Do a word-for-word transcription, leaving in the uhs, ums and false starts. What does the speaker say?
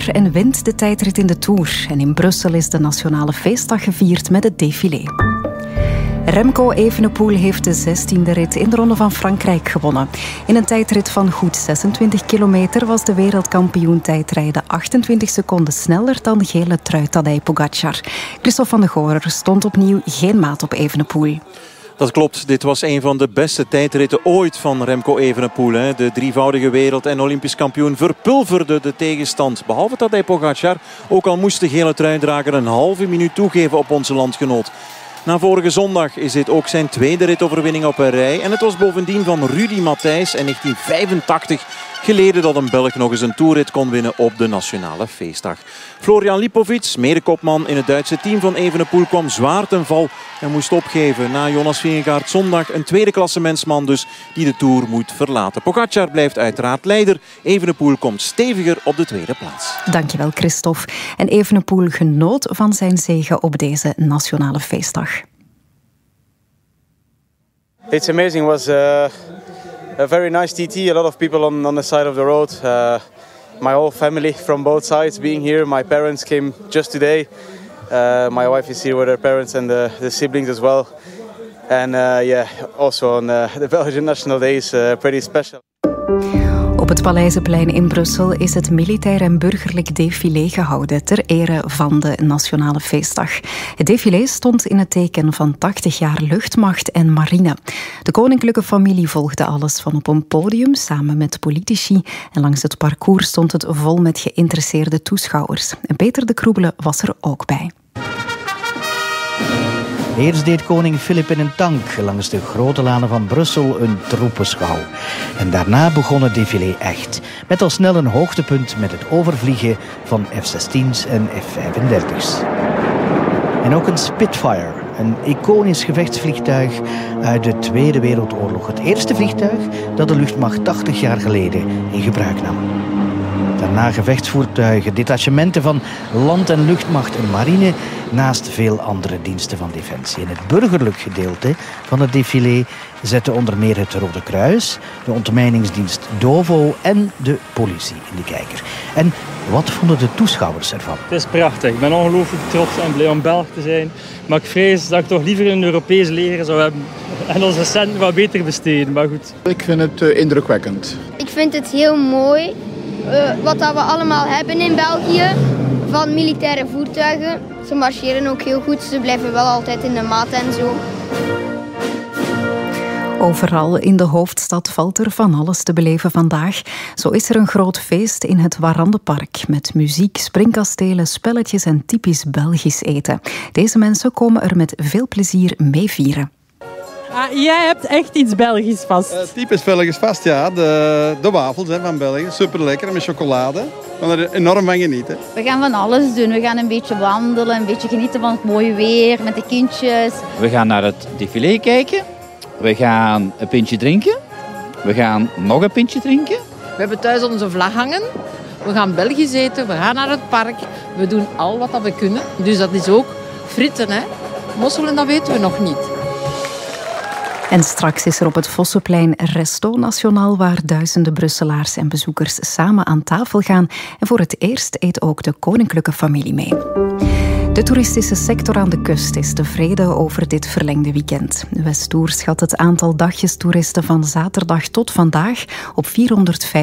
en wint de tijdrit in de Tour. En in Brussel is de Nationale Feestdag gevierd met het défilé. Remco Evenepoel heeft de zestiende rit in de Ronde van Frankrijk gewonnen. In een tijdrit van goed zesentwintig kilometer was de wereldkampioen tijdrijden achtentwintig seconden sneller dan gele trui Tadej Pogacar. Christophe van de Goor stond opnieuw geen maat op Evenepoel. Dat klopt, dit was een van de beste tijdritten ooit van Remco Evenepoel. Hè. De drievoudige wereld- en olympisch kampioen verpulverde de tegenstand. Behalve Tadej Pogacar, ook al moest de gele truidrager een halve minuut toegeven op onze landgenoot. Na vorige zondag is dit ook zijn tweede ritoverwinning op een rij. En het was bovendien van Rudy Matthijs in negentien vijfentachtig geleden dat een Belg nog eens een toerrit kon winnen op de Nationale Feestdag. Florian Lipovic, medekopman in het Duitse team van Evenepoel, kwam zwaar ten val en moest opgeven. Na Jonas Vingegaard zondag een tweede klassementsman dus die de Tour moet verlaten. Pogacar blijft uiteraard leider. Evenepoel komt steviger op de tweede plaats. Dankjewel Christophe. En Evenepoel genoot van zijn zege op deze Nationale Feestdag. It's amazing. It was uh, a very nice T T. A lot of people on, on the side of the road. Uh, my whole family from both sides being here. My parents came just today. Uh, my wife is here with her parents and the, the siblings as well. And uh, yeah, also on uh, the Belgian National Day is uh, pretty special. Op het Paleizenplein in Brussel is het militair en burgerlijk défilé gehouden ter ere van de Nationale Feestdag. Het défilé stond in het teken van tachtig jaar luchtmacht en marine. De koninklijke familie volgde alles van op een podium samen met politici en langs het parcours stond het vol met geïnteresseerde toeschouwers. En Peter de Kroebele was er ook bij. Eerst deed koning Filip in een tank langs de grote lanen van Brussel een troepenschouw. En daarna begon het défilé echt. Met al snel een hoogtepunt met het overvliegen van F zestien's en F vijfendertig's. En ook een Spitfire, een iconisch gevechtsvliegtuig uit de Tweede Wereldoorlog. Het eerste vliegtuig dat de luchtmacht tachtig jaar geleden in gebruik nam. Daarna gevechtsvoertuigen, detachementen van land- en luchtmacht en marine, naast veel andere diensten van defensie. En het burgerlijk gedeelte van het défilé zette onder meer het Rode Kruis, de ontmijningsdienst DOVO en de politie in de kijker. En wat vonden de toeschouwers ervan? Het is prachtig. Ik ben ongelooflijk trots en blij om Belg te zijn. Maar ik vrees dat ik toch liever een Europees leger zou hebben en onze centen wat beter besteden. Maar goed. Ik vind het uh, indrukwekkend. Ik vind het heel mooi. Uh, wat dat we allemaal hebben in België van militaire voertuigen. Ze marcheren ook heel goed, ze blijven wel altijd in de maat en zo. Overal in de hoofdstad valt er van alles te beleven vandaag. Zo is er een groot feest in het Warandenpark met muziek, springkastelen, spelletjes en typisch Belgisch eten. Deze mensen komen er met veel plezier mee vieren. Ah, jij hebt echt iets Belgisch vast. Uh, typisch Belgisch vast, ja. De, de wafels hè, van België. Super lekker met chocolade. Ik kan er enorm van genieten. We gaan van alles doen. We gaan een beetje wandelen, een beetje genieten van het mooie weer met de kindjes. We gaan naar het défilé kijken. We gaan een pintje drinken. We gaan nog een pintje drinken. We hebben thuis onze vlag hangen. We gaan Belgisch eten. We gaan naar het park. We doen al wat we kunnen. Dus dat is ook fritten, hè. Mosselen, dat weten we nog niet. En straks is er op het Vossenplein Resto Nationaal waar duizenden Brusselaars en bezoekers samen aan tafel gaan. En voor het eerst eet ook de koninklijke familie mee. De toeristische sector aan de kust is tevreden over dit verlengde weekend. Westoer schat het aantal dagjestoeristen van zaterdag tot vandaag op vierhonderdvijftig.